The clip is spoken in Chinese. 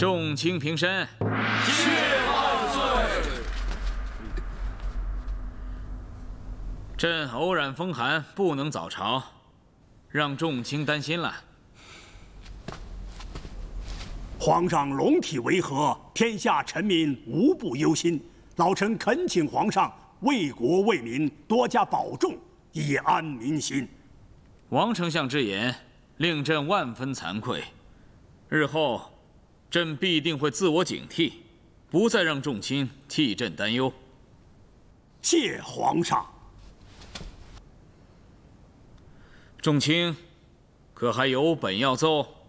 众卿平身。 谢万岁。 朕偶染风寒，不能早朝，让众卿担心了。 皇上龙体为和，天下臣民无不忧心。老臣恳请皇上为国为民多加保重，以安民心。 王丞相之言，令朕万分惭愧。日后，朕必定会自我警惕，不再让众卿替朕担忧。 谢皇上。 众卿，可还有本要奏？